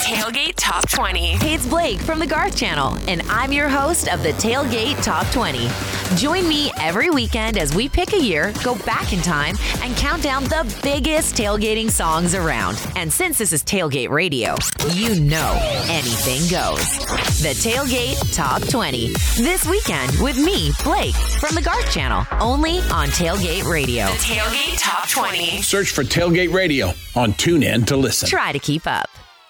Tailgate Top 20. Hey, it's Blake from the Garth Channel, and I'm your host of the Tailgate Top 20. Join me every weekend as we pick a year, go back in time, and count down the biggest tailgating songs around. And since this is Tailgate Radio, you know anything goes. The Tailgate Top 20. This weekend with me, Blake, from the Garth Channel, only on Tailgate Radio. The Tailgate Top 20. Search for Tailgate Radio on TuneIn to listen. Try to keep up.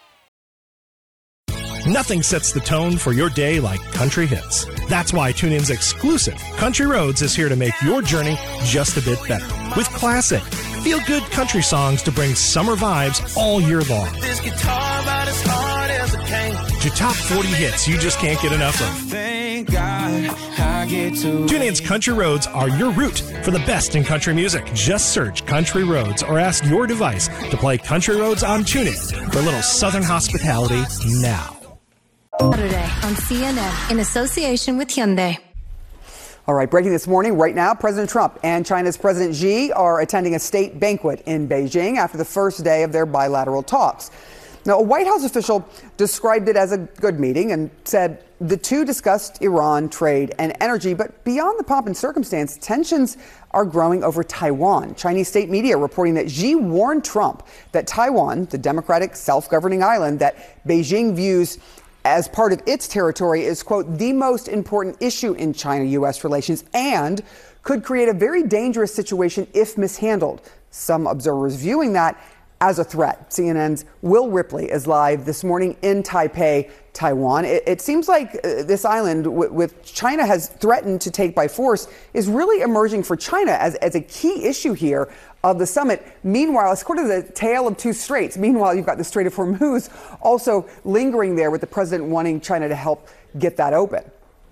Nothing sets the tone for your day like country hits. That's why TuneIn's exclusive Country Roads is here to make your journey just a bit better. With classic, feel-good country songs to bring summer vibes all year long. This guitar about as hard as a pain. To top 40 hits you just can't get enough of. Thank God I get to. TuneIn's Country Roads are your route for the best in country music. Just search Country Roads or ask your device to play Country Roads on TuneIn for a little Southern hospitality now. Saturday on CNN in association with Hyundai. All right, breaking this morning, right now, President Trump and China's President Xi are attending a state banquet in Beijing after the first day of their bilateral talks. Now, a White House official described it as a good meeting and said the two discussed Iran, trade, and energy. But beyond the pomp and circumstance, tensions are growing over Taiwan. Chinese state media reporting that Xi warned Trump that Taiwan, the democratic self-governing island that Beijing views as part of its territory, is, quote, the most important issue in China-U.S. relations and could create a very dangerous situation if mishandled. Some observers viewing that as a threat. CNN's Will Ripley is live this morning in Taipei, Taiwan. It seems like this island, with China has threatened to take by force, is really emerging for China as a key issue here of the summit. Meanwhile, it's sort of the tale of two straits. Meanwhile, you've got the Strait of Hormuz also lingering there, with the president wanting China to help get that open.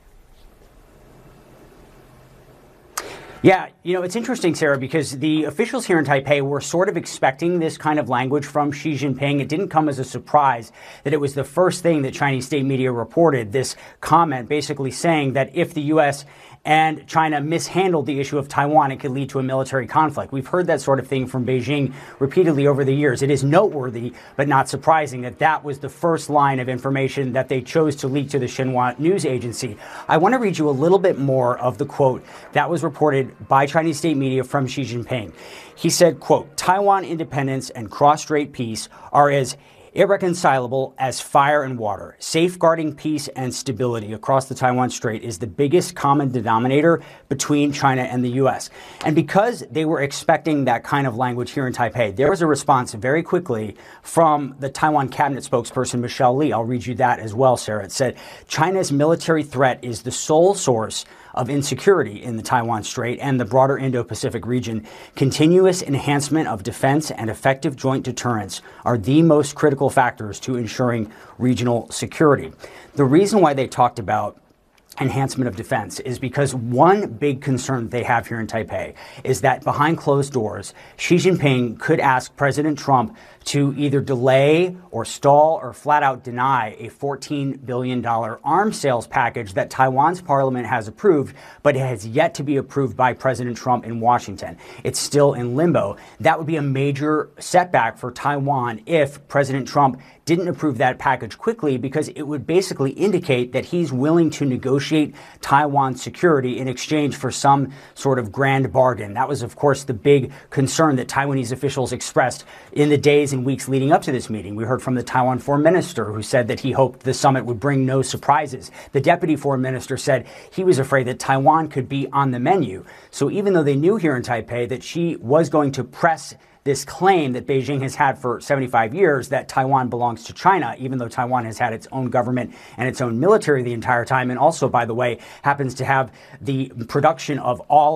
Yeah, you know, it's interesting, Sarah, because the officials here in Taipei were sort of expecting this kind of language from Xi Jinping. It didn't come as a surprise that it was the first thing that Chinese state media reported, this comment basically saying that if the U.S. and China mishandled the issue of Taiwan, it could lead to a military conflict. We've heard that sort of thing from Beijing repeatedly over the years. It is noteworthy, but not surprising, that that was the first line of information that they chose to leak to the Xinhua news agency. I want to read you a little bit more of the quote that was reported by Chinese state media from Xi Jinping. He said, quote, Taiwan independence and cross-strait peace are as irreconcilable as fire and water. Safeguarding peace and stability across the Taiwan Strait is the biggest common denominator between China and the U.S. And because they were expecting that kind of language here in Taipei, there was a response very quickly from the Taiwan cabinet spokesperson, Michelle Lee. I'll read you that as well, Sarah. It said, China's military threat is the sole source of insecurity in the Taiwan Strait and the broader Indo-Pacific region. Continuous enhancement of defense and effective joint deterrence are the most critical factors to ensuring regional security. The reason why they talked about enhancement of defense is because one big concern they have here in Taipei is that behind closed doors, Xi Jinping could ask President Trump to either delay or stall or flat out deny a $14 billion arms sales package that Taiwan's parliament has approved, but it has yet to be approved by President Trump in Washington. It's still in limbo. That would be a major setback for Taiwan if President Trump didn't approve that package quickly, because it would basically indicate that he's willing to negotiate Taiwan's security in exchange for some sort of grand bargain. That was, of course, the big concern that Taiwanese officials expressed in the days and weeks leading up to this meeting. We heard from the Taiwan foreign minister, who said that he hoped the summit would bring no surprises. The deputy foreign minister said he was afraid that Taiwan could be on the menu. So even though they knew here in Taipei that Xi was going to press this claim that Beijing has had for 75 years that Taiwan belongs to China, even though Taiwan has had its own government and its own military the entire time, and also, by the way, happens to have the production of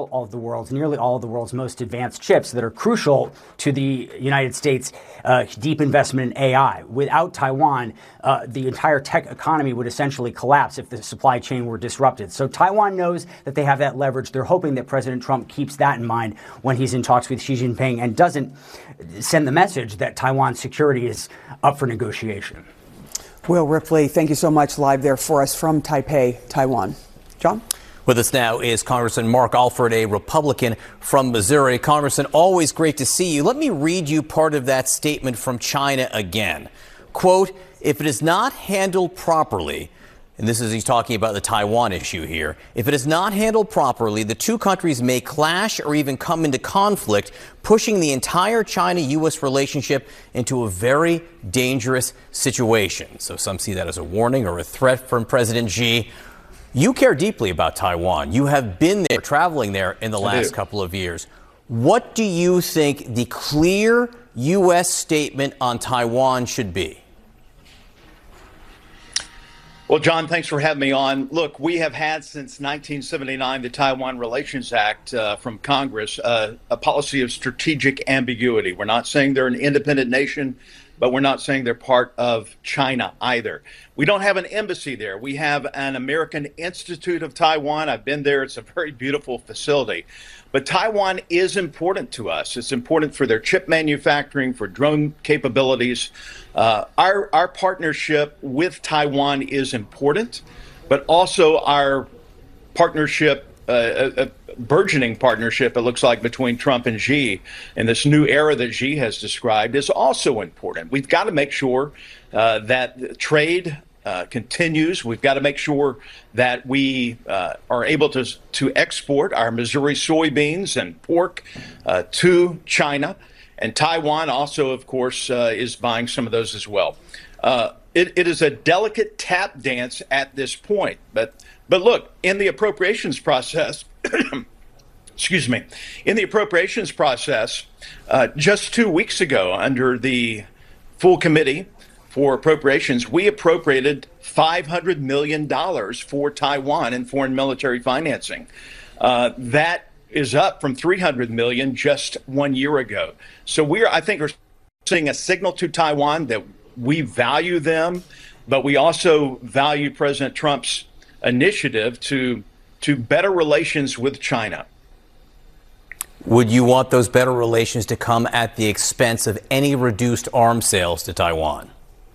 nearly all of the world's most advanced chips that are crucial to the United States' deep investment in AI. Without Taiwan, the entire tech economy would essentially collapse if the supply chain were disrupted. So Taiwan knows that they have that leverage. They're hoping that President Trump keeps that in mind when he's in talks with Xi Jinping and doesn't send the message that Taiwan's security is up for negotiation. Will Ripley, thank you so much, live there for us from Taipei, Taiwan. John? With us now is Congressman Mark Alford, a Republican from Missouri. Congressman, always great to see you. Let me read you part of that statement from China again. quote, if it is not handled properly, and this is, he's talking about the Taiwan issue here. If it is not handled properly, the two countries may clash or even come into conflict, pushing the entire China-U.S. relationship into a very dangerous situation. So some see that as a warning or a threat from President Xi. You care deeply about Taiwan. You have been there, traveling there in the last couple of years. What do you think the clear U.S. statement on Taiwan should be? Well, John, thanks for having me on. Look, we have had since 1979 the Taiwan Relations Act from Congress, a policy of strategic ambiguity. We're not saying they're an independent nation, but we're not saying they're part of China either. We don't have an embassy there. We have an American Institute of Taiwan. I've been there. It's a very beautiful facility. But Taiwan is important to us. It's important for their chip manufacturing, for drone capabilities. Our partnership with Taiwan is important, but also our partnership, a burgeoning partnership, it looks like, between Trump and Xi and this new era that Xi has described is also important. We've got to make sure that trade continues. We've got to make sure that we are able to export our Missouri soybeans and pork to China. And Taiwan also, of course, is buying some of those as well. It is a delicate tap dance at this point. But look, in the appropriations process, excuse me, in the appropriations process, just 2 weeks ago, under the full committee for appropriations, we appropriated $500 million for Taiwan in foreign military financing. That is up from $300 million just 1 year ago. So I think we're seeing a signal to Taiwan that we value them, but we also value President Trump's initiative to better relations with China. Would you want those better relations to come at the expense of any reduced arms sales to Taiwan?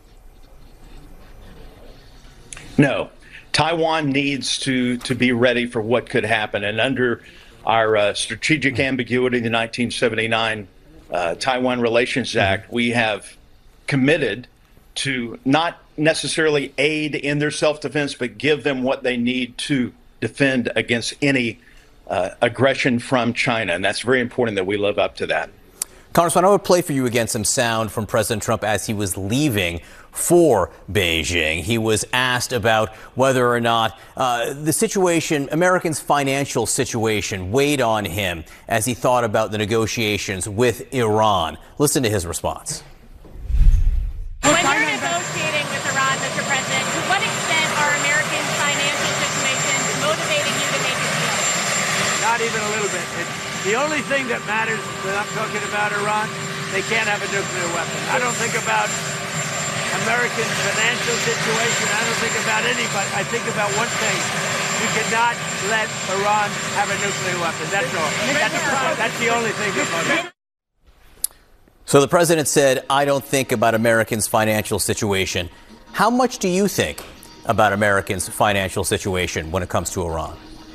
No. Taiwan needs to be ready for what could happen. And under our strategic ambiguity, the 1979 Taiwan Relations Act, we have committed to not necessarily aid in their self-defense, but give them what they need to defend against any aggression from China. And that's very important that we live up to that. Congressman, I would play for you again some sound from President Trump as he was leaving for Beijing. He was asked about whether or not the situation, Americans' financial situation, weighed on him as he thought about the negotiations with Iran. Listen to his response. When you're negotiating with Iran, Mr. President, to what extent are Americans' financial situations motivating you to make a deal? Not even a little bit. The only thing that matters when I'm talking about Iran, they can't have a nuclear weapon. I don't think about American financial situation. I don't think about anybody. I think about one thing. We cannot let Iran have a nuclear weapon. That's all. That's the only thing that matters. So the president said, I don't think about Americans' financial situation. How much do you think about Americans' financial situation when it comes to Iran?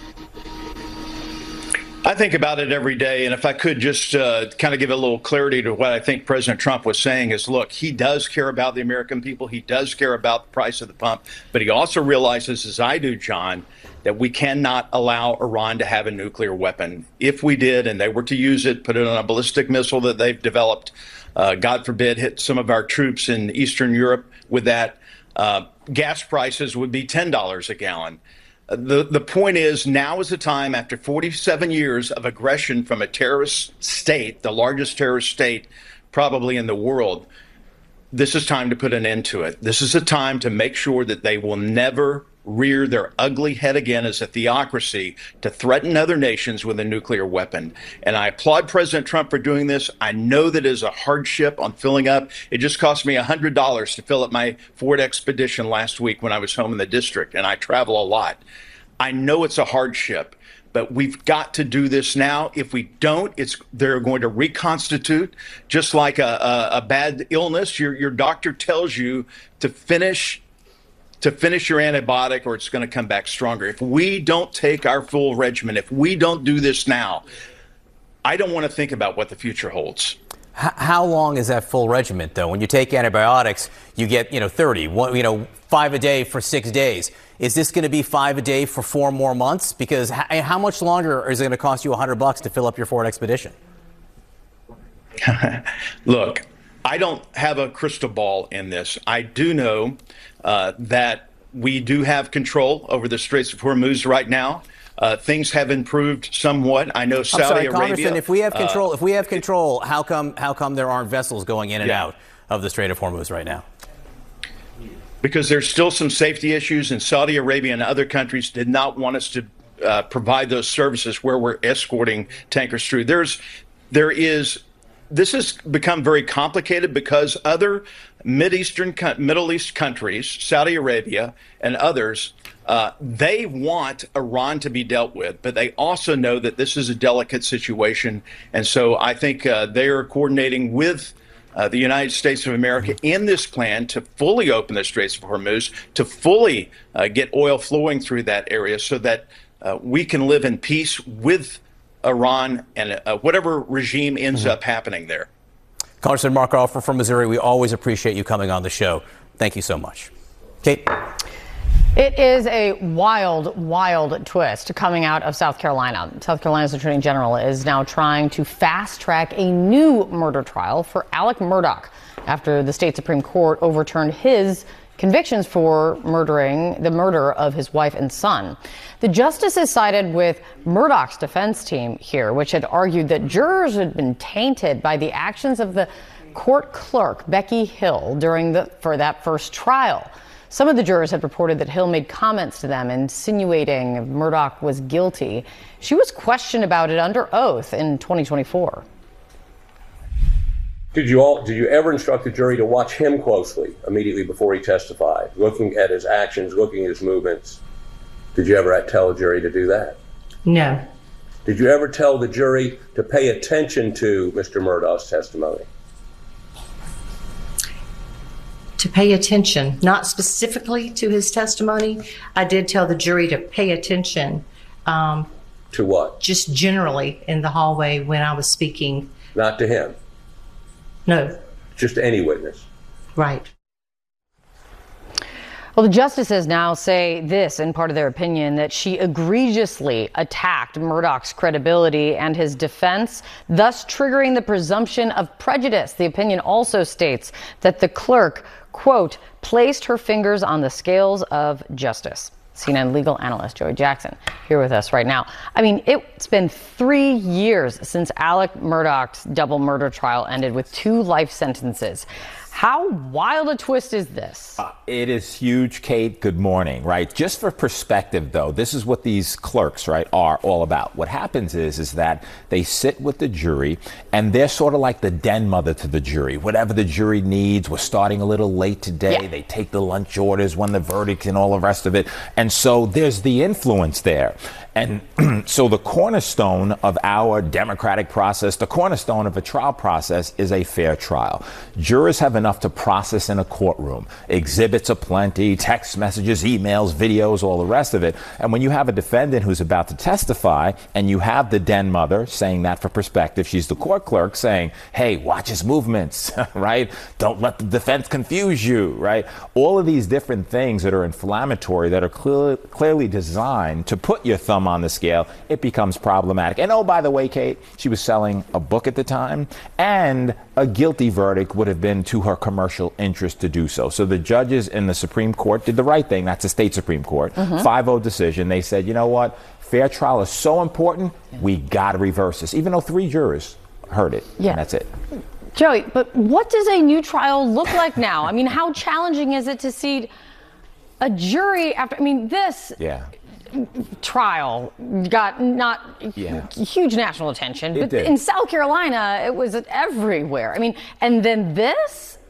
I think about it every day. And if I could just kind of give a little clarity to what I think President Trump was saying is, look, he does care about the American people. He does care about the price of the pump. But he also realizes, as I do, John, that we cannot allow Iran to have a nuclear weapon. If we did and they were to use it, put it on a ballistic missile that they've developed, God forbid, hit some of our troops in Eastern Europe with that, gas prices would be $10 a gallon. The point is, now is the time, after 47 years of aggression from a terrorist state, the largest terrorist state probably in the world, this is time to put an end to it. This is a time to make sure that they will never rear their ugly head again as a theocracy to threaten other nations with a nuclear weapon. And I applaud President Trump for doing this. I know that is a hardship on filling up. It just cost me $100 to fill up my Ford Expedition last week when I was home in the district, and I travel a lot. I know it's a hardship, but we've got to do this now. If we don't, they're going to reconstitute, just like a bad illness. Your doctor tells you to finish your antibiotic or it's going to come back stronger. If we don't take our full regimen, if we don't do this now, I don't want to think about what the future holds. How long is that full regimen, though? When you take antibiotics, you get 30, 5 a day for 6 days. Is this going to be 5 a day for 4 more months? Because how much longer is it going to cost you $100 to fill up your Ford Expedition? Look, I don't have a crystal ball in this. I do know that we do have control over the Straits of Hormuz right now. Things have improved somewhat. I know Saudi Arabia. Congressman, if we have control, how come there aren't vessels going in and out of the Strait of Hormuz right now? Because there's still some safety issues, and Saudi Arabia and other countries did not want us to provide those services where we're escorting tankers through. This has become very complicated because other Middle East countries, Saudi Arabia and others, they want Iran to be dealt with, but they also know that this is a delicate situation. And so I think they are coordinating with the United States of America in this plan to fully open the Straits of Hormuz, to fully get oil flowing through that area so that we can live in peace with Iran and whatever regime ends up happening there. Congressman Mark Offer from Missouri, we always appreciate you coming on the show. Thank you so much. Kate? It is a wild, wild twist coming out of South Carolina. South Carolina's Attorney General is now trying to fast-track a new murder trial for Alec Murdaugh after the state Supreme Court overturned his convictions for the murder of his wife and son. The justices sided with Murdaugh's defense team here, which had argued that jurors had been tainted by the actions of the court clerk, Becky Hill, for that first trial. Some of the jurors had reported that Hill made comments to them insinuating Murdaugh was guilty. She was questioned about it under oath in 2024. Did you ever instruct the jury to watch him closely immediately before he testified, looking at his actions, looking at his movements? Did you ever tell a jury to do that? No. Did you ever tell the jury to pay attention to Mr. Murdaugh's testimony? To pay attention, not specifically to his testimony. I did tell the jury to pay attention. To what? Just generally in the hallway when I was speaking. Not to him? No. Just any witness? Right. Well, the justices now say this in part of their opinion, that she egregiously attacked Murdaugh's credibility and his defense, thus triggering the presumption of prejudice. The opinion also states that the clerk, quote, placed her fingers on the scales of justice. CNN legal analyst Joey Jackson here with us right now. I mean, it's been 3 years since Alec Murdaugh's double murder trial ended with 2 life sentences. How wild a twist is this? It is huge, Kate. Good morning, right? Just for perspective, though, this is what these clerks, right, are all about. What happens is that they sit with the jury, and they're sort of like the den mother to the jury. Whatever the jury needs, we're starting a little late today. Yeah. They take the lunch orders, when the verdict, and all the rest of it. And so there's the influence there. And so the cornerstone of our democratic process, the cornerstone of a trial process, is a fair trial. Jurors have enough to process in a courtroom. Exhibits aplenty, text messages, emails, videos, all the rest of it. And when you have a defendant who's about to testify, and you have the den mother saying that for perspective, she's the court clerk saying, hey, watch his movements, right? Don't let the defense confuse you, right? All of these different things that are inflammatory, that are clearly designed to put your thumb on the scale, it becomes problematic. And oh, by the way, Kate, she was selling a book at the time, and a guilty verdict would have been to her commercial interest to do so. So the judges in the Supreme Court did the right thing. That's the state Supreme Court. 5-0 decision. They said, you know what? Fair trial is so important, we got to reverse this, even though 3 jurors heard it. Yeah. And that's it. Joey, but what does a new trial look like now? I mean, how challenging is it to see a jury after, I mean, this trial got not huge national attention, but in South Carolina, it was everywhere. I mean, and then this?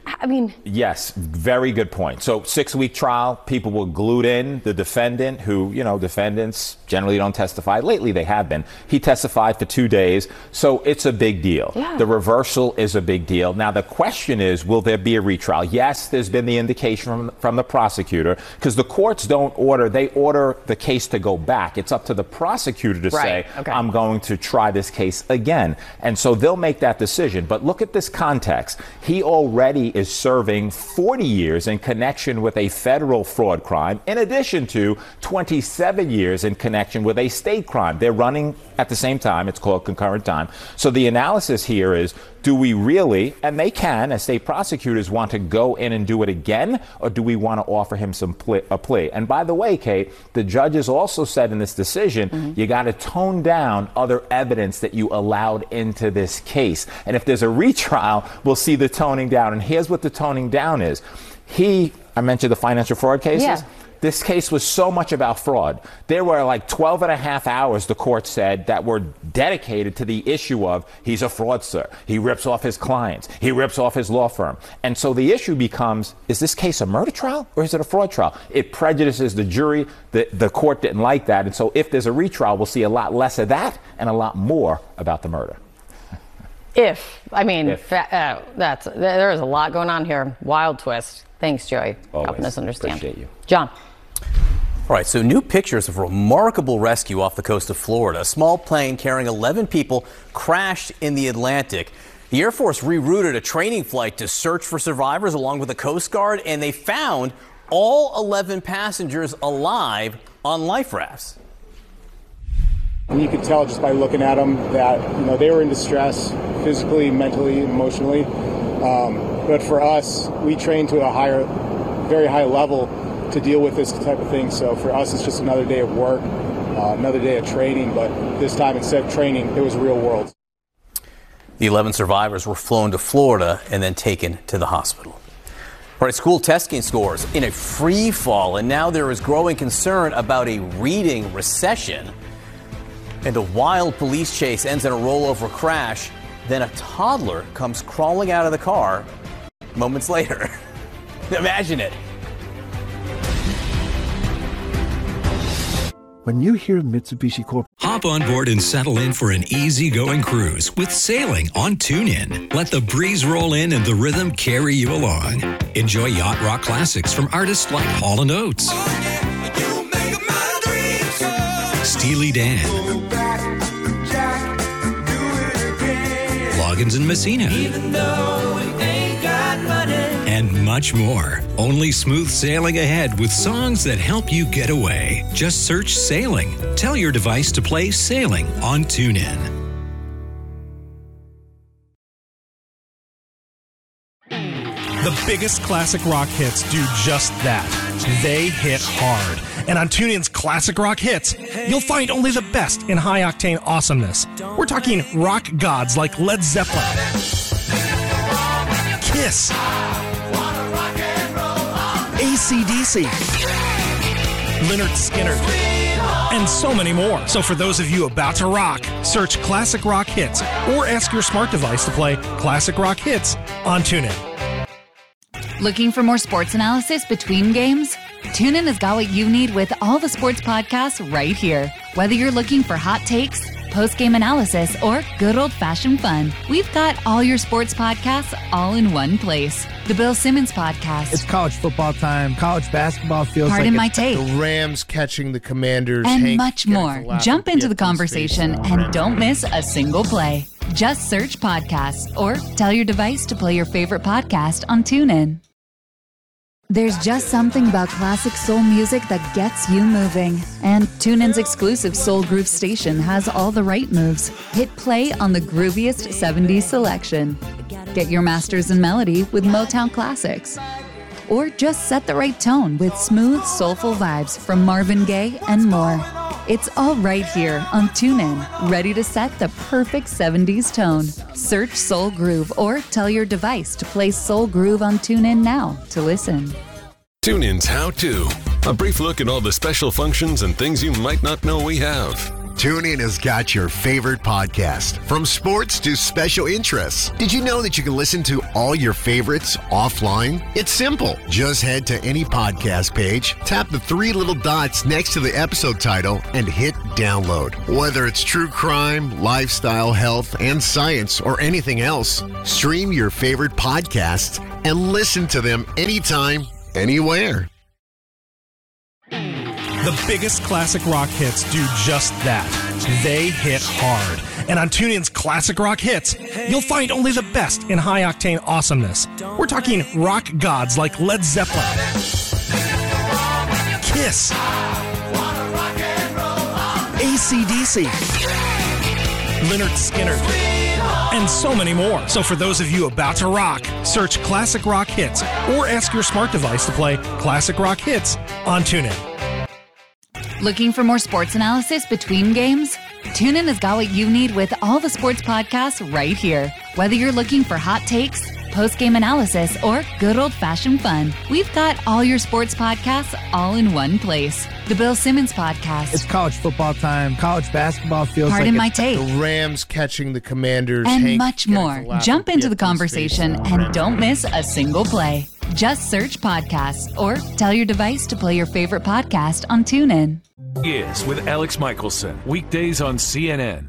I mean... Yes, very good point. So 6-week trial, people were glued in. The defendant, who, defendants generally don't testify. Lately they have been. He testified for 2 days. So it's a big deal. Yeah. The reversal is a big deal. Now, the question is, will there be a retrial? Yes, there's been the indication from the prosecutor, because the courts don't order. They order the case to go back. It's up to the prosecutor to say, I'm going to try this case again. And so they'll make that decision. But look at this context. He already is serving 40 years in connection with a federal fraud crime, in addition to 27 years in connection with a state crime. They're running at the same time. It's called concurrent time. So the analysis here is, do we really, and they can, as state prosecutors, want to go in and do it again, or do we want to offer him a plea? And by the way, Kate, the judges also said in this decision, you got to tone down other evidence that you allowed into this case. And if there's a retrial, we'll see the toning down. And here's what the toning down is. I mentioned the financial fraud cases. Yeah. This case was so much about fraud. There were like 12 and a half hours, the court said, that were dedicated to the issue of he's a fraudster. He rips off his clients. He rips off his law firm. And so the issue becomes, is this case a murder trial or is it a fraud trial? It prejudices the jury. The court didn't like that. And so if there's a retrial, we'll see a lot less of that and a lot more about the murder. There is a lot going on here. Wild twist. Thanks, Joey, for helping us understand. Appreciate you. John. All right, so new pictures of a remarkable rescue off the coast of Florida. A small plane carrying 11 people crashed in the Atlantic. The Air Force rerouted a training flight to search for survivors along with the Coast Guard, and they found all 11 passengers alive on life rafts. And you could tell just by looking at them that they were in distress, physically, mentally, emotionally. But for us, we train to a very high level to deal with this type of thing. So for us, it's just another day of work, another day of training. But this time, instead of training, it was real world. The 11 survivors were flown to Florida and then taken to the hospital. All right, school testing scores in a free fall, and now there is growing concern about a reading recession. And a wild police chase ends in a rollover crash. Then a toddler comes crawling out of the car moments later. Imagine it. When you hear Mitsubishi Corp. Hop on board and settle in for an easygoing cruise with sailing on TuneIn. Let the breeze roll in and the rhythm carry you along. Enjoy yacht rock classics from artists like Hall & Oates, Steely Dan, Loggins and Messina, and much more. Only smooth sailing ahead with songs that help you get away. Just search Sailing. Tell your device to play Sailing on TuneIn. The biggest classic rock hits do just that. They hit hard. And on TuneIn's Classic Rock Hits, you'll find only the best in high-octane awesomeness. We're talking rock gods like Led Zeppelin, Kiss, AC/DC, Lynyrd Skynyrd, and so many more. So for those of you about to rock, search Classic Rock Hits or ask your smart device to play Classic Rock Hits on TuneIn. Looking for more sports analysis between games? TuneIn has got what you need with all the sports podcasts right here. Whether you're looking for hot takes, post-game analysis, or good old-fashioned fun, we've got all your sports podcasts all in one place. The Bill Simmons Podcast. It's college football time. College basketball feels Pardon like my take. The Rams catching the Commanders. And Hank much more. Jump into the conversation face. and don't miss a single play. Just search podcasts or tell your device to play your favorite podcast on TuneIn. There's just something about classic soul music that gets you moving. And TuneIn's exclusive Soul Groove station has all the right moves. Hit play on the grooviest 70s selection. Get your masters in melody with Motown classics. Or just set the right tone with smooth, soulful vibes from Marvin Gaye and more. It's all right here on TuneIn, ready to set the perfect 70s tone. Search Soul Groove or tell your device to play Soul Groove on TuneIn now to listen. TuneIn's How To. A brief look at all the special functions and things you might not know we have. TuneIn has got your favorite podcast, from sports to special interests. Did you know that you can listen to all your favorites offline? It's simple. Just head to any podcast page, tap the three little dots next to the episode title, and hit download. Whether it's true crime, lifestyle, health, and science, or anything else, stream your favorite podcasts and listen to them anytime, anywhere. The biggest classic rock hits do just that. They hit hard. And on TuneIn's Classic Rock Hits, you'll find only the best in high-octane awesomeness. We're talking rock gods like Led Zeppelin, Kiss, AC/DC, Lynyrd Skynyrd, and so many more. So for those of you about to rock, search Classic Rock Hits or ask your smart device to play Classic Rock Hits on TuneIn. Looking for more sports analysis between games? TuneIn has got what you need with all the sports podcasts right here. Whether you're looking for hot takes, post-game analysis, or good old-fashioned fun, we've got all your sports podcasts all in one place. The Bill Simmons Podcast. It's college football time. College basketball feels Pardon like my take. The Rams catching the Commanders. And Hank much more. Jump into the conversation and don't miss a single play. Just search podcasts or tell your device to play your favorite podcast on TuneIn. Is with Alex Michelson, weekdays on CNN.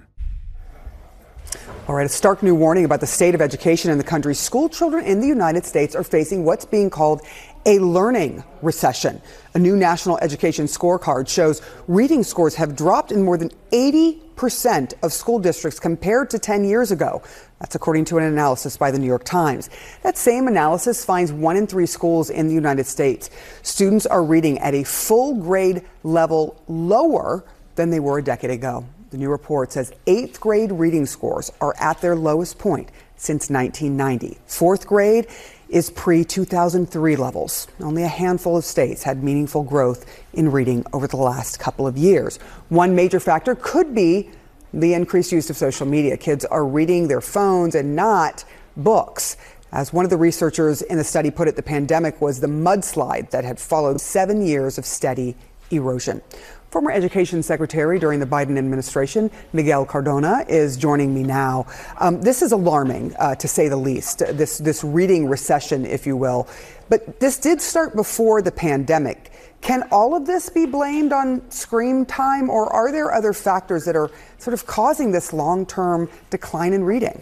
All right, a stark new warning about the state of education in the country. School children in the United States are facing what's being called a learning recession. A new national education scorecard shows reading scores have dropped in more than 80% of school districts compared to 10 years ago. That's according to an analysis by the New York Times. That same analysis finds 1 in 3 schools in the United States. Students are reading at a full grade level lower than they were a decade ago. The new report says 8th grade reading scores are at their lowest point since 1990. 4th grade is pre-2003 levels. Only a handful of states had meaningful growth in reading over the last couple of years. One major factor could be the increased use of social media. Kids are reading their phones and not books. As one of the researchers in the study put it, the pandemic was the mudslide that had followed 7 years of steady erosion. Former Education Secretary during the Biden administration, Miguel Cardona, is joining me now. This is alarming, to say the least, this reading recession, if you will. But this did start before the pandemic. Can all of this be blamed on screen time, or are there other factors that are sort of causing this long-term decline in reading?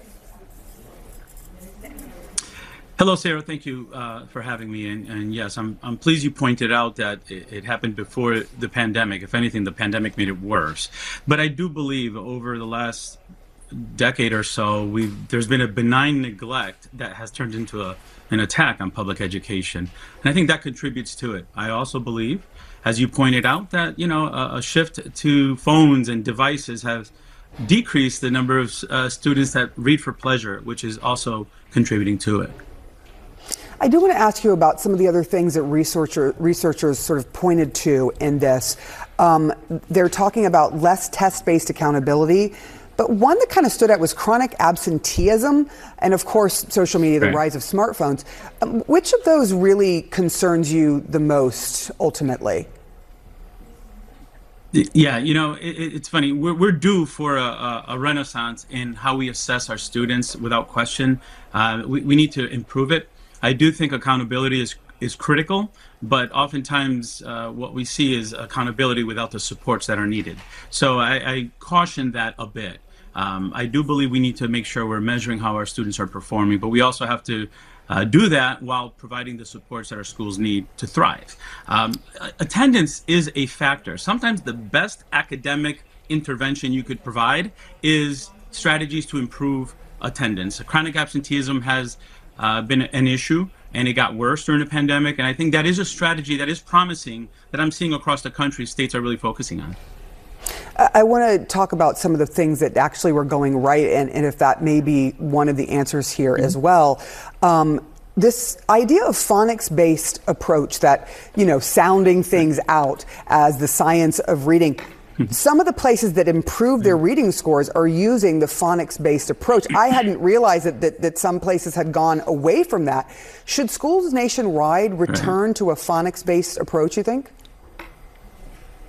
Hello, Sarah. Thank you for having me. And yes, I'm pleased you pointed out that it happened before the pandemic. If anything, the pandemic made it worse. But I do believe over the last decade or so, there's been a benign neglect that has turned into an attack on public education. And I think that contributes to it. I also believe, as you pointed out, that a shift to phones and devices has decreased the number of students that read for pleasure, which is also contributing to it. I do want to ask you about some of the other things that researchers sort of pointed to in this. They're talking about less test-based accountability, but one that kind of stood out was chronic absenteeism and, of course, social media, the rise of smartphones. Which of those really concerns you the most ultimately? Yeah, it's funny. We're due for a renaissance in how we assess our students, without question. We need to improve it. I do think accountability is critical, but oftentimes what we see is accountability without the supports that are needed. So I caution that a bit. I do believe we need to make sure we're measuring how our students are performing, but we also have to do that while providing the supports that our schools need to thrive. Attendance is a factor. Sometimes the best academic intervention you could provide is strategies to improve attendance. Chronic absenteeism has been an issue, and it got worse during the pandemic. And I think that is a strategy that is promising that I'm seeing across the country states are really focusing on. I want to talk about some of the things that actually were going right, and if that may be one of the answers here as well. This idea of phonics-based approach that, sounding things out as the science of reading. Some of the places that improve their reading scores are using the phonics-based approach. I hadn't realized that some places had gone away from that. Should schools nationwide return to a phonics-based approach, you think?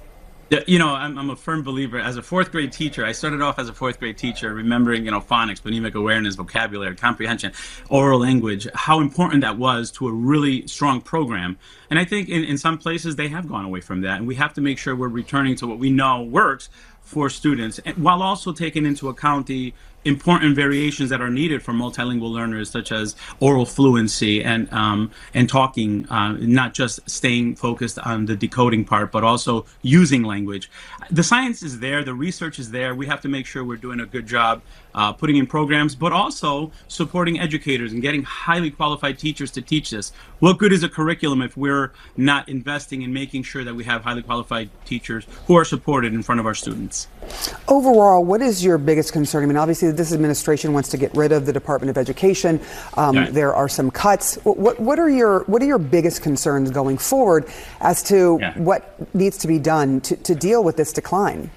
You know, I'm a firm believer. As a fourth grade teacher, I started off as a fourth grade teacher, remembering, phonics, phonemic awareness, vocabulary, comprehension, oral language, how important that was to a really strong program. And I think in some places they have gone away from that. And we have to make sure we're returning to what we know works for students, while also taking into account the important variations that are needed for multilingual learners, such as oral fluency and talking, not just staying focused on the decoding part, but also using language. The science is there, the research is there. We have to make sure we're doing a good job putting in programs, but also supporting educators and getting highly qualified teachers to teach this. What good is a curriculum if we're not investing in making sure that we have highly qualified teachers who are supported in front of our students? Overall, what is your biggest concern? I mean, obviously, this administration wants to get rid of the Department of Education. There are some cuts. What are your biggest concerns going forward as to what needs to be done to deal with this decline?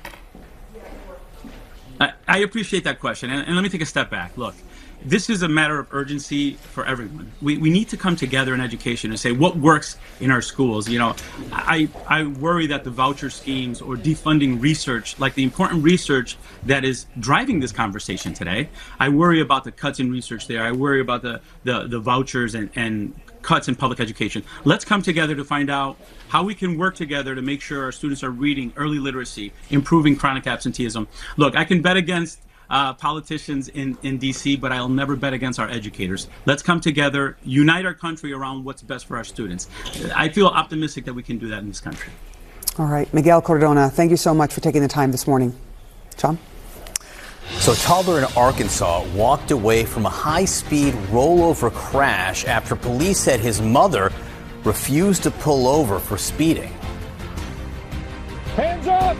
I appreciate that question, and let me take a step back. Look, this is a matter of urgency for everyone. We need to come together in education and say what works in our schools. I worry that the voucher schemes or defunding research, like the important research that is driving this conversation today, I worry about the cuts in research there. I worry about the vouchers and cuts in public education. Let's come together to find out how we can work together to make sure our students are reading, early literacy, improving chronic absenteeism. Look, I can bet against politicians in D.C., but I'll never bet against our educators. Let's come together, unite our country around what's best for our students. I feel optimistic that we can do that in this country. All right, Miguel Cardona, thank you so much for taking the time this morning. John? So a toddler in Arkansas walked away from a high-speed rollover crash after police said his mother refused to pull over for speeding. Hands up!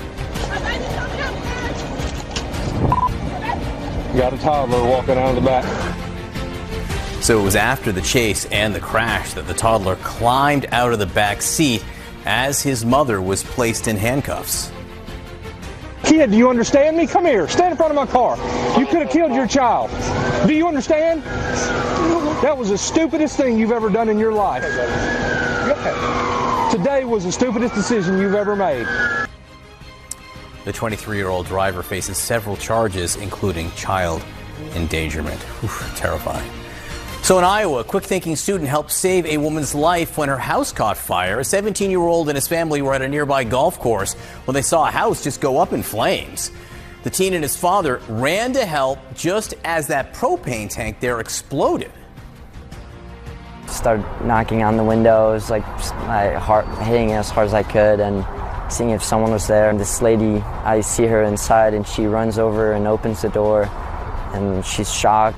Got a toddler walking out of the back. So it was after the chase and the crash that the toddler climbed out of the back seat as his mother was placed in handcuffs. Kid, do you understand me? Come here. Stand in front of my car. You could have killed your child. Do you understand? That was the stupidest thing you've ever done in your life. Today was the stupidest decision you've ever made. The 23-year-old driver faces several charges, including child endangerment. Terrifying. So in Iowa, a quick-thinking student helped save a woman's life when her house caught fire. A 17-year-old and his family were at a nearby golf course when they saw a house just go up in flames. The teen and his father ran to help just as that propane tank there exploded. Started knocking on the windows, hitting as hard as I could and seeing if someone was there. And this lady, I see her inside and she runs over and opens the door and she's shocked.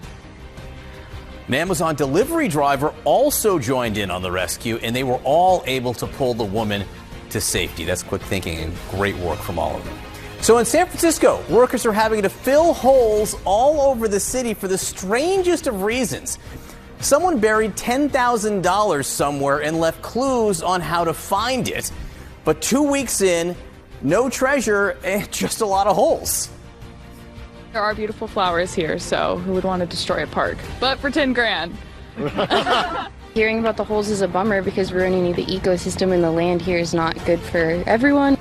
An Amazon delivery driver also joined in on the rescue, and they were all able to pull the woman to safety. That's quick thinking and great work from all of them. So in San Francisco, workers are having to fill holes all over the city for the strangest of reasons. Someone buried $10,000 somewhere and left clues on how to find it. But 2 weeks in, no treasure, just a lot of holes. There are beautiful flowers here, so who would want to destroy a park? But for 10 grand. Hearing about the holes is a bummer because ruining the ecosystem and the land here is not good for everyone.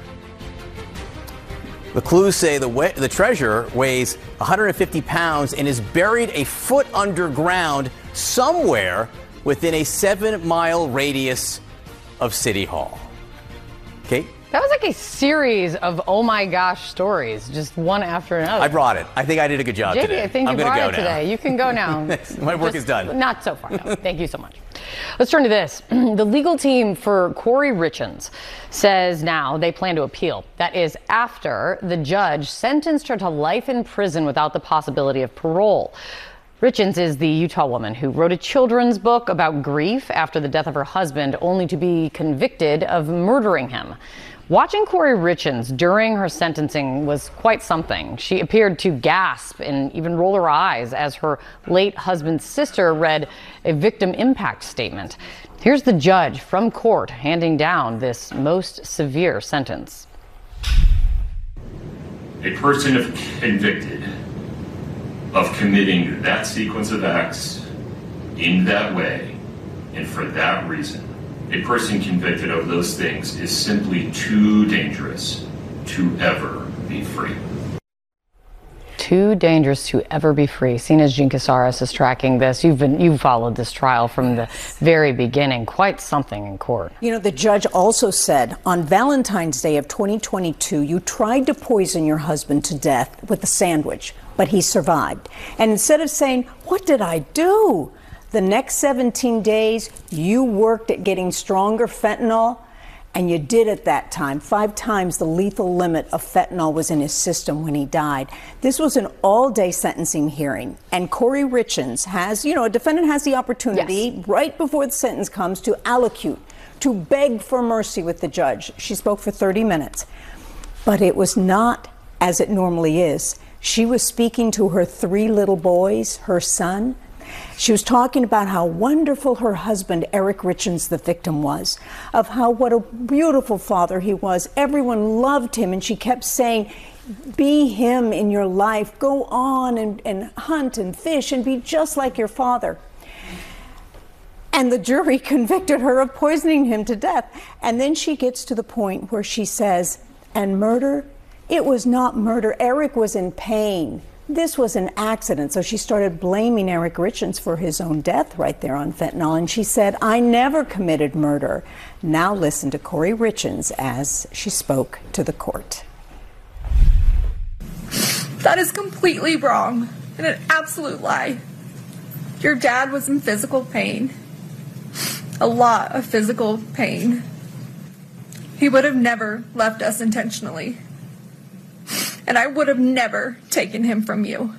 The clues say the treasure weighs 150 pounds and is buried a foot underground somewhere within a 7-mile radius of City Hall. Kate? That was like a series of oh my gosh stories, just one after another. I brought it. I think I did a good job JD, today. I think you brought it today. You can go now. My work is done. Not so far, no. Thank you so much. Let's turn to this. The legal team for Corey Richins says now they plan to appeal. That is after the judge sentenced her to life in prison without the possibility of parole. Richins is the Utah woman who wrote a children's book about grief after the death of her husband, only to be convicted of murdering him. Watching Corey Richins during her sentencing was quite something. She appeared to gasp and even roll her eyes as her late husband's sister read a victim impact statement. Here's the judge from court handing down this most severe sentence. A person if convicted of committing that sequence of acts in that way and for that reason A person convicted of those things is simply too dangerous to ever be free. Too dangerous to ever be free. CNN's Jean Casares is tracking this. You've followed this trial from the very beginning. Quite something in court. You know, the judge also said on Valentine's Day of 2022, you tried to poison your husband to death with a sandwich, but he survived. And instead of saying, "What did I do?" the next 17 days, you worked at getting stronger fentanyl. And you did at that time. 5 times the lethal limit of fentanyl was in his system when he died. This was an all-day sentencing hearing. And Corey Richins has, a defendant has the opportunity right before the sentence comes to allocute, to beg for mercy with the judge. She spoke for 30 minutes. But it was not as it normally is. She was speaking to her 3 little boys, her son. She was talking about how wonderful her husband, Eric Richins, the victim, was, of how what a beautiful father he was. Everyone loved him, and she kept saying, be him in your life. Go on and hunt and fish and be just like your father. And the jury convicted her of poisoning him to death. And then she gets to the point where she says, and murder? It was not murder. Eric was in pain. This was an accident. So she started blaming Eric Richins for his own death right there on fentanyl. And she said, I never committed murder. Now listen to Corey Richins as she spoke to the court. That is completely wrong and an absolute lie. Your dad was in physical pain. A lot of physical pain. He would have never left us intentionally. And I would have never taken him from you.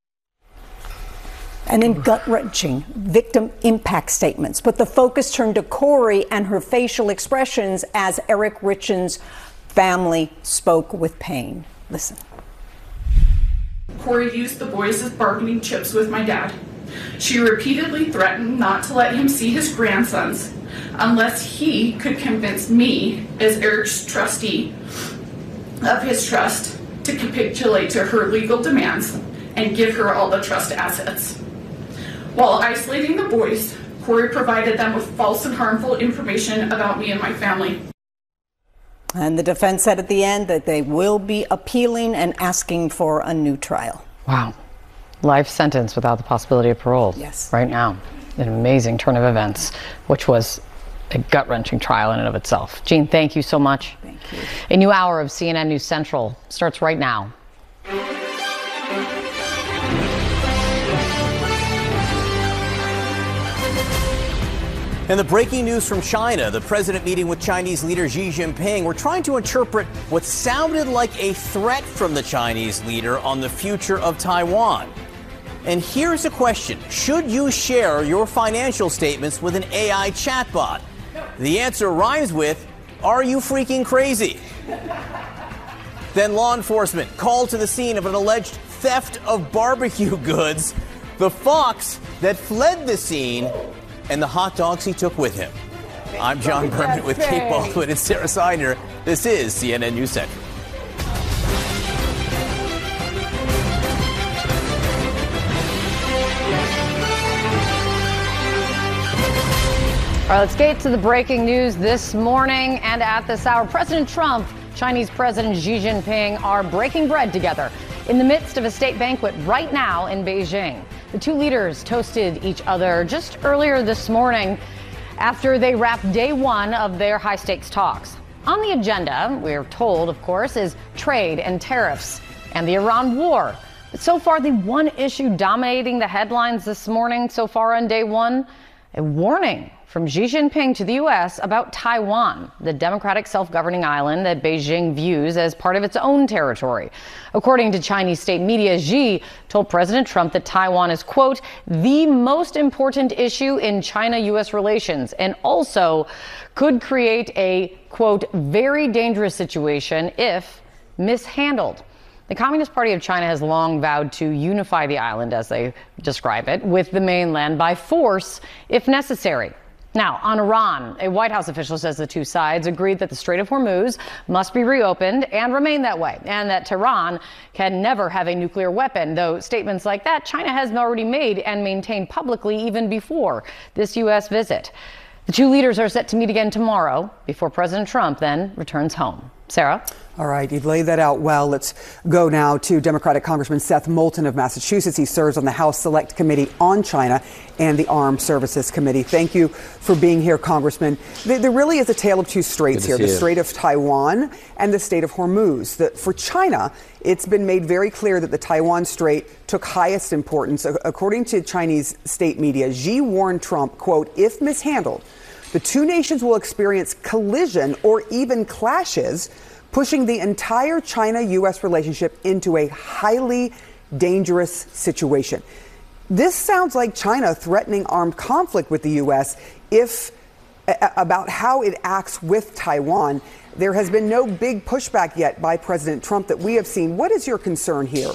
And then gut-wrenching victim impact statements. But the focus turned to Corey and her facial expressions as Eric Richins' family spoke with pain. Listen. Corey used the boys as bargaining chips with my dad. She repeatedly threatened not to let him see his grandsons unless he could convince me, as Eric's trustee of his trust, to capitulate to her legal demands and give her all the trust assets. While isolating the boys, Corey provided them with false and harmful information about me and my family. And the defense said at the end that they will be appealing and asking for a new trial. Wow. Life sentence without the possibility of parole. Yes. Right now. An amazing turn of events, which was a gut-wrenching trial in and of itself. Jean, thank you so much. Thank you. A new hour of CNN News Central starts right now. And the breaking news from China, the president meeting with Chinese leader Xi Jinping. We're trying to interpret what sounded like a threat from the Chinese leader on the future of Taiwan. And here's a question. Should you share your financial statements with an AI chatbot? The answer rhymes with, are you freaking crazy? Then law enforcement called to the scene of an alleged theft of barbecue goods, the fox that fled the scene, and the hot dogs he took with him. I'm John Berman with Kate Baldwin and Sarah Seidner. This is CNN News Central. All right, let's get to the breaking news this morning and at this hour. President Trump, Chinese President Xi Jinping are breaking bread together in the midst of a state banquet right now in Beijing. The two leaders toasted each other just earlier this morning after they wrapped day one of their high-stakes talks. On the agenda, we're told, of course, is trade and tariffs and the Iran war. But so far, the one issue dominating the headlines this morning so far on day one, a warning from Xi Jinping to the U.S. about Taiwan, the democratic self-governing island that Beijing views as part of its own territory. According to Chinese state media, Xi told President Trump that Taiwan is, quote, the most important issue in China-U.S. relations and also could create a, quote, very dangerous situation if mishandled. The Communist Party of China has long vowed to unify the island, as they describe it, with the mainland by force if necessary. Now, on Iran, a White House official says the two sides agreed that the Strait of Hormuz must be reopened and remain that way, and that Tehran can never have a nuclear weapon, though statements like that China has already made and maintained publicly even before this U.S. visit. The two leaders are set to meet again tomorrow before President Trump then returns home. Sarah? All right, you've laid that out well. Let's go now to Democratic Congressman Seth Moulton of Massachusetts. He serves on the House Select Committee on China and the Armed Services Committee. Thank you for being here, Congressman. There really is a tale of two straits here, the Strait of Taiwan and the Strait of Hormuz. For China, it's been made very clear that the Taiwan Strait took highest importance. According to Chinese state media, Xi warned Trump, quote, if mishandled, the two nations will experience collision or even clashes, pushing the entire China-U.S. relationship into a highly dangerous situation. This sounds like China threatening armed conflict with the U.S. About how it acts with Taiwan. There has been no big pushback yet by President Trump that we have seen. What is your concern here?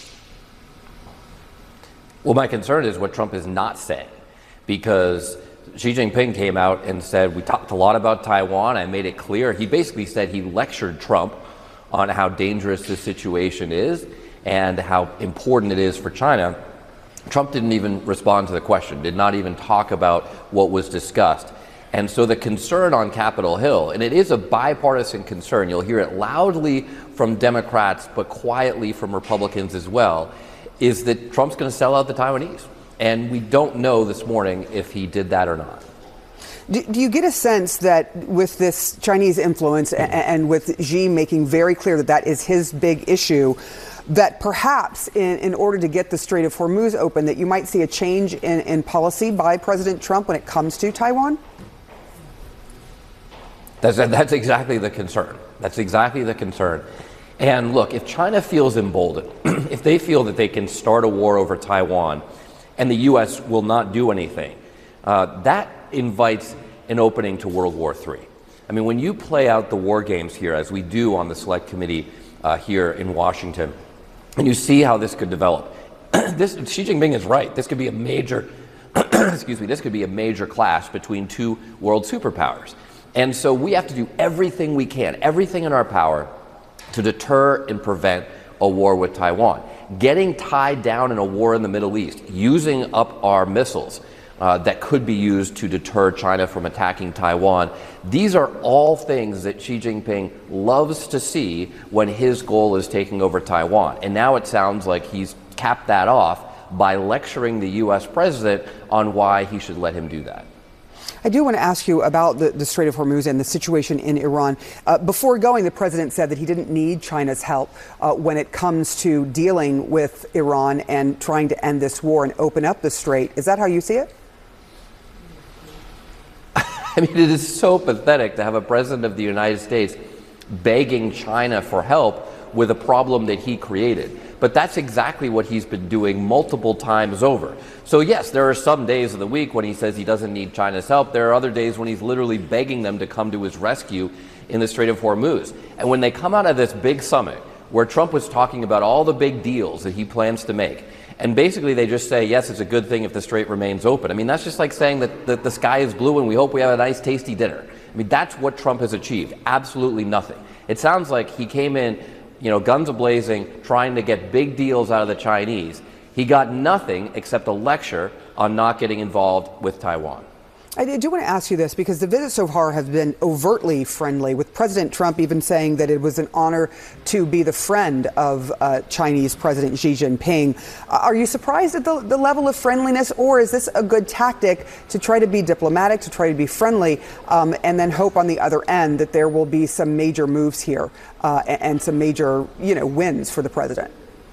Well, my concern is what Trump is not saying, because Xi Jinping came out and said, we talked a lot about Taiwan. I made it clear. He basically said he lectured Trump on how dangerous this situation is and how important it is for China. Trump didn't even respond to the question, did not even talk about what was discussed. And so the concern on Capitol Hill, and it is a bipartisan concern, you'll hear it loudly from Democrats, but quietly from Republicans as well, is that Trump's going to sell out the Taiwanese. And we don't know this morning if he did that or not. Do you get a sense that with this Chinese influence and with Xi making very clear that that is his big issue, that perhaps in order to get the Strait of Hormuz open, that you might see a change in policy by President Trump when it comes to Taiwan? That's exactly the concern. That's exactly the concern. And look, if China feels emboldened, if they feel that they can start a war over Taiwan and the U.S. will not do anything, that invites an opening to World War III. I mean, when you play out the war games here, as we do on the Select Committee here in Washington, and you see how this could develop, Xi Jinping is right. This could be a major, this could be a major clash between two world superpowers. And so we have to do everything we can, everything in our power, to deter and prevent a war with Taiwan. Getting tied down in a war in the Middle East, using up our missiles that could be used to deter China from attacking Taiwan. These are all things that Xi Jinping loves to see when his goal is taking over Taiwan. And now it sounds like he's capped that off by lecturing the U.S. president on why he should let him do that. I do want to ask you about the Strait of Hormuz and the situation in Iran. Before going, the president said that he didn't need China's help when it comes to dealing with Iran and trying to end this war and open up the strait. Is that how you see it? I mean, it is so pathetic to have a president of the United States begging China for help with a problem that he created. But that's exactly what he's been doing multiple times over. So yes, there are some days of the week when he says he doesn't need China's help. There are other days when he's literally begging them to come to his rescue in the Strait of Hormuz. And when they come out of this big summit where Trump was talking about all the big deals that he plans to make, and basically they just say, yes, it's a good thing if the strait remains open. I mean, that's just like saying that the sky is blue and we hope we have a nice, tasty dinner. I mean, that's what Trump has achieved. Absolutely nothing. It sounds like he came in, guns a-blazing, trying to get big deals out of the Chinese. He got nothing except a lecture on not getting involved with Taiwan. I do want to ask you this, because the visit so far has been overtly friendly, with President Trump even saying that it was an honor to be the friend of Chinese President Xi Jinping. Are you surprised at the level of friendliness, or is this a good tactic to try to be diplomatic, to try to be friendly, and then hope on the other end that there will be some major moves here and some major, wins for the president?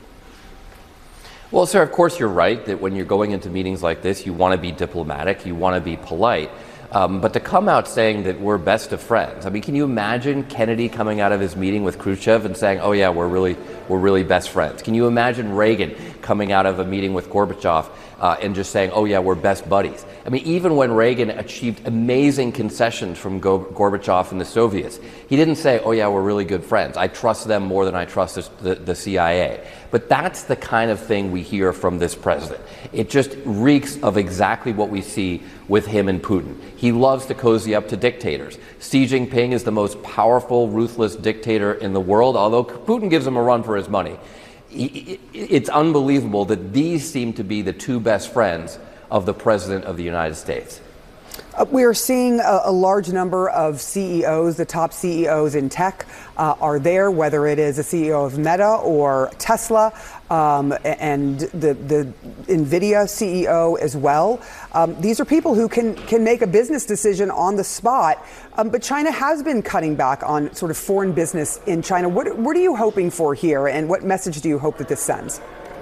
Well, sir, of course you're right that when you're going into meetings like this, you want to be diplomatic, you want to be polite. But to come out saying that we're best of friends, I mean, can you imagine Kennedy coming out of his meeting with Khrushchev and saying, oh yeah, we're really best friends? Can you imagine Reagan coming out of a meeting with Gorbachev and just saying, oh yeah, we're best buddies? I mean, even when Reagan achieved amazing concessions from Gorbachev and the Soviets, he didn't say, oh yeah, we're really good friends. I trust them more than I trust the CIA. But that's the kind of thing we hear from this president. It just reeks of exactly what we see with him and Putin. He loves to cozy up to dictators. Xi Jinping is the most powerful, ruthless dictator in the world, although Putin gives him a run for his money. It's unbelievable that these seem to be the two best friends of the President of the United States. We are seeing a large number of CEOs, the top CEOs in tech are there, whether it is a CEO of Meta or Tesla, and the NVIDIA CEO as well. These are people who can make a business decision on the spot, but China has been cutting back on sort of foreign business in China. What are you hoping for here, and what message do you hope that this sends?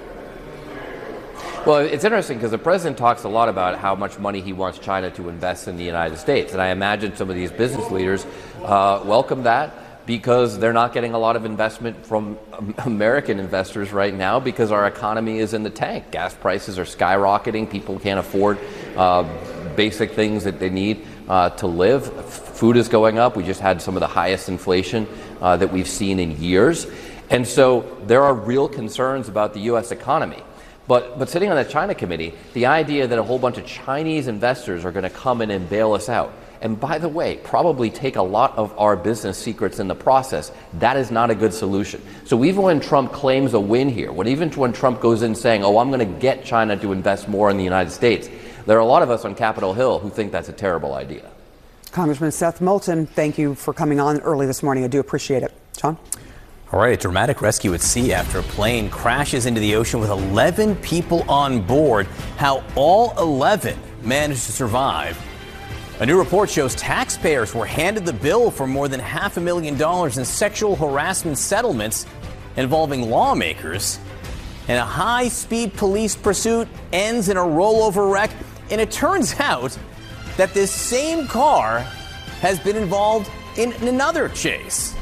Well, it's interesting because the president talks a lot about how much money he wants China to invest in the United States. And I imagine some of these business leaders welcome that because they're not getting a lot of investment from American investors right now because our economy is in the tank. Gas prices are skyrocketing. People can't afford basic things that they need to live. Food is going up. We just had some of the highest inflation that we've seen in years. And so there are real concerns about the U.S. economy. But sitting on the China committee, the idea that a whole bunch of Chinese investors are going to come in and bail us out, and by the way, probably take a lot of our business secrets in the process, that is not a good solution. So even when Trump claims a win here, even when Trump goes in saying, oh, I'm going to get China to invest more in the United States, there are a lot of us on Capitol Hill who think that's a terrible idea. Congressman Seth Moulton, thank you for coming on early this morning. I do appreciate it. John? All right, a dramatic rescue at sea after a plane crashes into the ocean with 11 people on board. How all 11 managed to survive. A new report shows taxpayers were handed the bill for more than $500,000 in sexual harassment settlements involving lawmakers. And a high-speed police pursuit ends in a rollover wreck. And it turns out that this same car has been involved in another chase.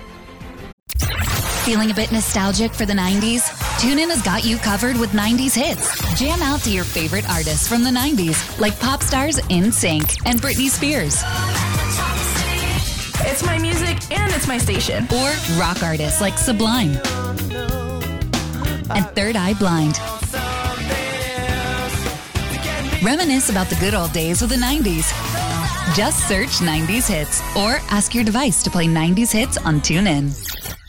Feeling a bit nostalgic for the 90s? TuneIn has got you covered with 90s hits. Jam out to your favorite artists from the 90s, like pop stars NSYNC and Britney Spears. It's my music and it's my station. Or rock artists like Sublime and Third Eye Blind. Reminisce about the good old days of the 90s. Just search 90s hits or ask your device to play 90s hits on TuneIn.